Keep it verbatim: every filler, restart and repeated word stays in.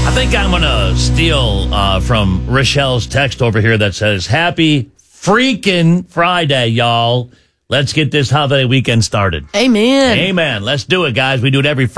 I think I'm going to steal uh, from Rochelle's text over here that says, happy freaking Friday, y'all. Let's get this holiday weekend started. Amen. Amen. Let's do it, guys. We do it every Friday.